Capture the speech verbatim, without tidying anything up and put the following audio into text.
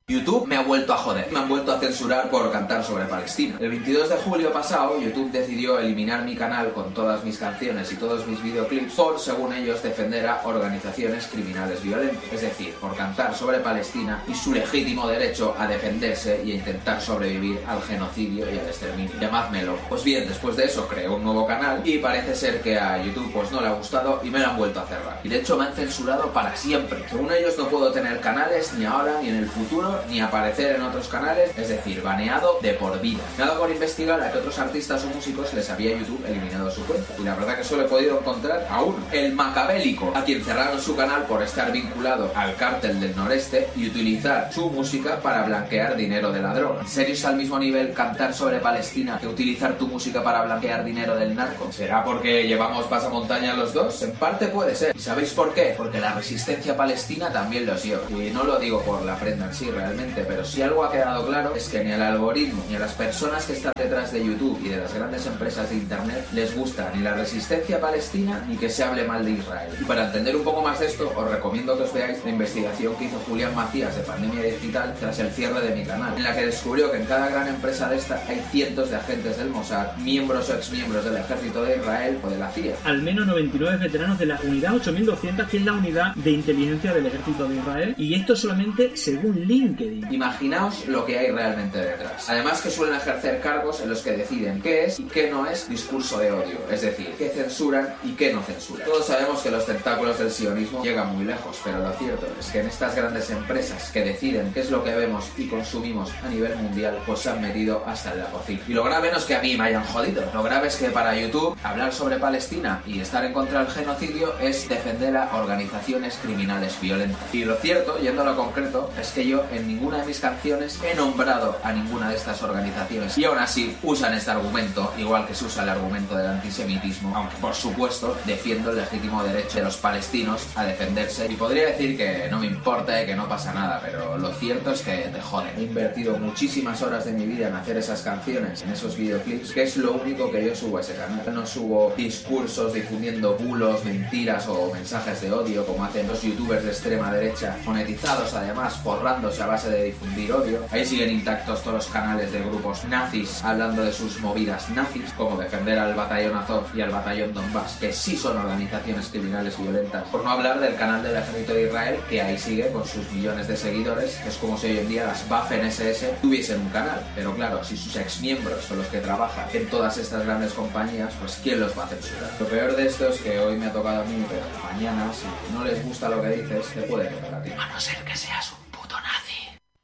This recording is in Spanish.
YouTube me ha vuelto a joder, me han vuelto a censurar por cantar sobre Palestina. El veintidós de julio pasado, YouTube decidió eliminar mi canal con todas mis canciones y todos mis videoclips por, según ellos, defender a organizaciones criminales violentas. Es decir, por cantar sobre Palestina y su legítimo derecho a defenderse y a intentar sobrevivir al genocidio y al exterminio. Llamádmelo. Pues bien, después de eso creé un nuevo canal y parece ser que a YouTube pues no le ha gustado y me lo han vuelto a cerrar. Y de hecho me han censurado para siempre. Según ellos no puedo tener canales ni ahora ni en el futuro, ni aparecer en otros canales, es decir, baneado de por vida. Nada por investigar a que otros artistas o músicos les había YouTube eliminado su cuenta. Y la verdad que solo he podido encontrar a uno, el Macabélico, a quien cerraron su canal por estar vinculado al cártel del noreste y utilizar su música para blanquear dinero de la droga. ¿En serio es al mismo nivel cantar sobre Palestina que utilizar tu música para blanquear dinero del narco? ¿Será porque llevamos pasamontañas los dos? En parte puede ser. ¿Y sabéis por qué? Porque la resistencia palestina también los lleva. Y no lo digo por la prenda en sí realmente, pero si algo ha quedado claro es que ni al algoritmo ni a las personas que están detrás de YouTube y de las grandes empresas de internet les gusta ni la resistencia palestina ni que se hable mal de Israel. Y para entender un poco más de esto, os recomiendo que os veáis la investigación que hizo Julián Macías de Pandemia Digital tras el cierre de mi canal, en la que descubrió que en cada gran empresa de esta hay cientos de agentes del Mossad, miembros o exmiembros del ejército de Israel o de la C I A. Al menos noventa y nueve veteranos de la unidad ocho mil doscientos, que es la unidad de inteligencia del ejército de Israel, y esto solamente según LinkedIn. Imaginaos lo que hay realmente detrás. Además que suelen ejercer cargos en los que deciden qué es y qué no es discurso de odio, es decir, qué censuran y qué no censuran. Todos sabemos que los tentáculos del sionismo llegan muy lejos, pero lo cierto es que en estas grandes empresas que deciden qué es lo que vemos y consumimos a nivel mundial, pues se han metido hasta en la cocina. Y lo grave no es que a mí me hayan jodido, lo grave es que para YouTube hablar sobre Palestina y estar en contra del genocidio es defender a organizaciones criminales violentas. Y lo cierto, yendo a lo concreto, es que yo en ninguna de mis canciones he nombrado a ninguna de estas organizaciones y aún así usan este argumento, igual que se usa el argumento del antisemitismo, aunque por supuesto defiendo el legítimo derecho de los palestinos a defenderse. Y podría decir que no me importa y que no pasa nada, pero lo cierto es que te joden. He invertido muchísimas horas de mi vida en hacer esas canciones, en esos videoclips, que es lo único que yo subo a ese canal. No subo discursos difundiendo bulos, mentiras o mensajes de odio como hacen los youtubers de extrema derecha, monetizados además, forrándose a base de difundir odio. Ahí siguen intactos todos los canales de grupos nazis hablando de sus movidas nazis, como defender al batallón Azov y al batallón Donbass, que sí son organizaciones criminales violentas. Por no hablar del canal del ejército de Israel, que ahí sigue con sus millones de seguidores, que es como si hoy en día las Waffen ese ese tuviesen un canal. Pero claro, si sus exmiembros son los que trabajan en todas estas grandes compañías, pues ¿quién los va a censurar? Lo peor de esto es que hoy me ha tocado a mí, pero mañana, si no les gusta lo que dices, te puede tocar a ti. A no ser que seas